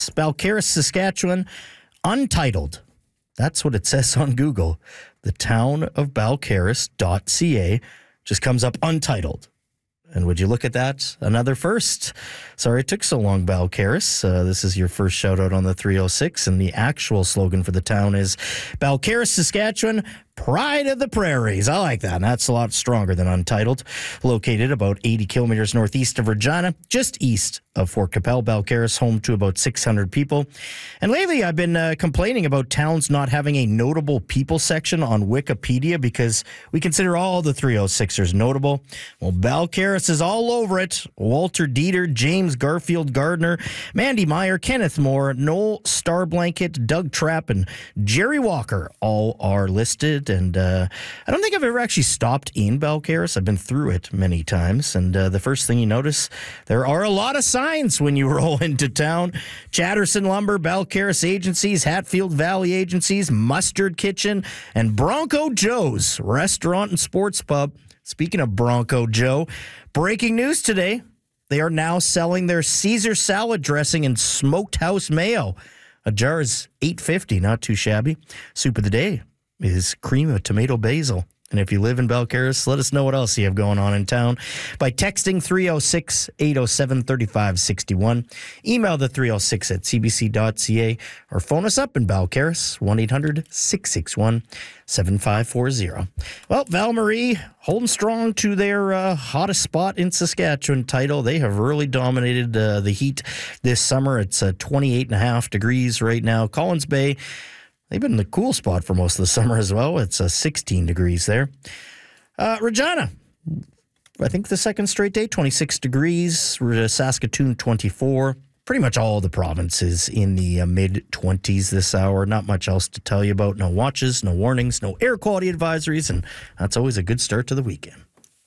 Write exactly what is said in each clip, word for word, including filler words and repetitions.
Balcarres, Saskatchewan, untitled. That's what it says on Google. The town of Balcarres dot c a just comes up untitled. And would you look at that? Another first. Sorry it took so long, Balcarres. Uh, this is your first shout out on the three oh six. And the actual slogan for the town is Balcarres, Saskatchewan, Pride of the Prairies. I like that. And that's a lot stronger than untitled. Located about eighty kilometers northeast of Regina, just east of Fort Capel, Balcarres, home to about six hundred people. And lately I've been uh, complaining about towns not having a notable people section on Wikipedia because we consider all the three oh sixers notable. Well, Balcarres is all over it. Walter Dieter, James Garfield Gardner, Mandy Meyer, Kenneth Moore, Noel Starblanket, Doug Trapp, and Jerry Walker all are listed. And uh, I don't think I've ever actually stopped in Balcarres. I've been through it many times. And uh, the first thing you notice, there are a lot of signs when you roll into town. Chatterson Lumber, Balcarres Agencies, Hatfield Valley Agencies, Mustard Kitchen, and Bronco Joe's Restaurant and Sports Pub. Speaking of Bronco Joe, breaking news today. They are now selling their Caesar salad dressing and smoked house mayo. A jar is eight dollars and fifty cents, not too shabby. Soup of the day is cream of tomato basil. And if you live in Balcarres, let us know what else you have going on in town by texting three oh six, eight oh seven, three five six one. Email the three oh six at c b c dot c a or phone us up in Balcarres, one eight hundred, six six one, seven five four zero. Well, Val Marie holding strong to their uh, hottest spot in Saskatchewan title. They have really dominated uh, the heat this summer. It's uh, twenty-eight and a half degrees right now. Collins Bay, they've been in the cool spot for most of the summer as well. It's uh, sixteen degrees there. Uh, Regina, I think the second straight day, twenty-six degrees. Saskatoon, twenty-four. Pretty much all the provinces in the uh, mid-twenties this hour. Not much else to tell you about. No watches, no warnings, no air quality advisories, and that's always a good start to the weekend.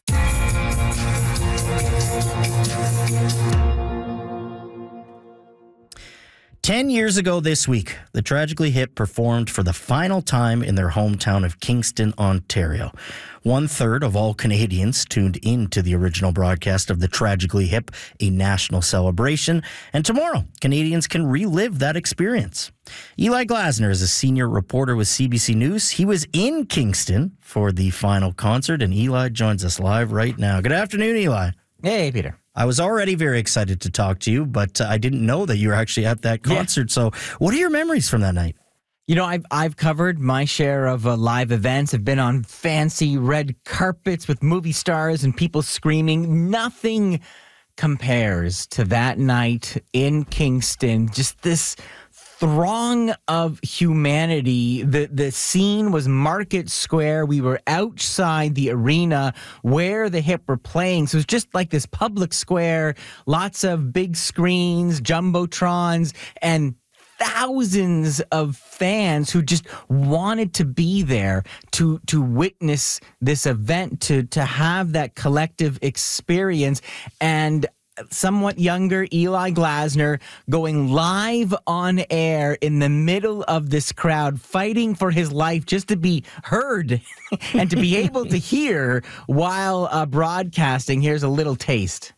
Ten years ago this week, the Tragically Hip performed for the final time in their hometown of Kingston, Ontario. One third of all Canadians tuned in to the original broadcast of the Tragically Hip, a national celebration. And tomorrow, Canadians can relive that experience. Eli Glasner is a senior reporter with C B C News. He was in Kingston for the final concert, and Eli joins us live right now. Good afternoon, Eli. Hey, Peter. I was already very excited to talk to you, but uh, I didn't know that you were actually at that concert. Yeah. So what are your memories from that night? You know, I've I've covered my share of uh, live events. I've been on fancy red carpets with movie stars and people screaming. Nothing compares to that night in Kingston. Just this throng of humanity. The the scene was Market Square. We were outside the arena where the Hip were playing. So it was just like this public square, lots of big screens, jumbotrons, and thousands of fans who just wanted to be there to to witness this event, to to have that collective experience. And somewhat younger Eli Glasner going live on air in the middle of this crowd, fighting for his life just to be heard and to be able to hear while uh, broadcasting. Here's a little taste.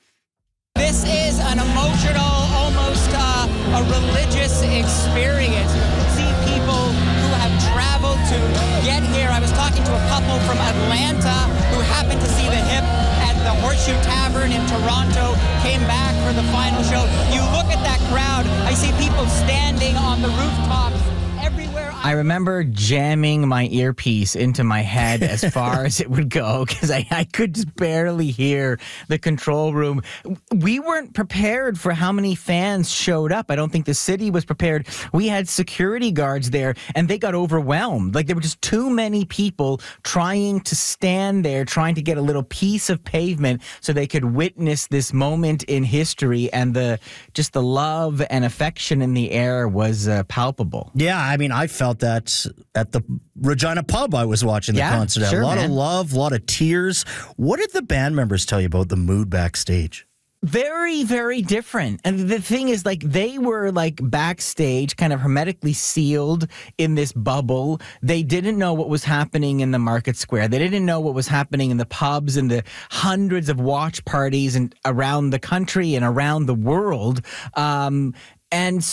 This is an emotional, almost uh, a religious experience. See people who have traveled to get here. I was talking to a couple from Atlanta who happened to see the Hip at the Horseshoe Tavern in Toronto, came back for the final show. You look at that crowd, I see people standing on the rooftops everywhere. I remember jamming my earpiece into my head as far as it would go because I, I could just barely hear the control room. We weren't prepared for how many fans showed up. I don't think the city was prepared. We had security guards there and they got overwhelmed. Like there were just too many people trying to stand there, trying to get a little piece of pavement so they could witness this moment in history. And the just the love and affection in the air was uh, palpable. Yeah, I mean, I felt that at the Regina pub I was watching the yeah, concert. Sure, a lot man. of love, a lot of tears. What did the band members tell you about the mood backstage? Very, very different. And the thing is, like, they were, like, backstage, kind of hermetically sealed in this bubble. They didn't know what was happening in the Market Square. They didn't know what was happening in the pubs and the hundreds of watch parties and around the country and around the world. Um, and